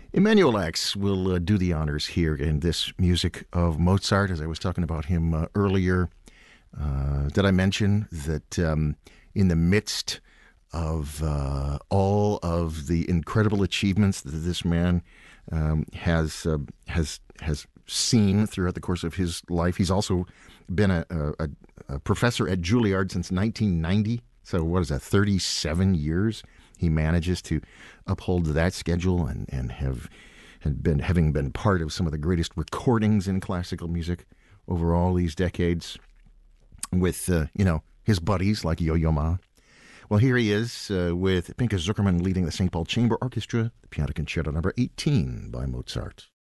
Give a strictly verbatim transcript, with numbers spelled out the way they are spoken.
Emmanuel Ax will uh, do the honors here in this music of Mozart, as I was talking about him uh, earlier. Uh, did I mention that um, in the midst of uh, all of the incredible achievements that this man um, has uh, has has seen throughout the course of his life, he's also been a, a, a professor at Juilliard since nineteen ninety. So what is that, thirty-seven years? He manages to uphold that schedule and, and have and been having been part of some of the greatest recordings in classical music over all these decades with, uh, you know, his buddies like Yo-Yo Ma. Well, here he is uh, with Pinchas Zukerman leading the Saint Paul Chamber Orchestra, the Piano Concerto number eighteen by Mozart.